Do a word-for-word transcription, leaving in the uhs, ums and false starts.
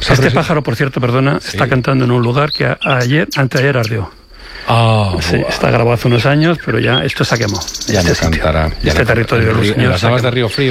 Este pájaro, por cierto, perdona, sí. está cantando en un lugar que a, ayer, anteayer ardió. Ah, sí, está grabado hace unos años, pero ya esto se ha quemado. Ya este no cantará. Ya este territorio de los señores. Las habas de Río Frío.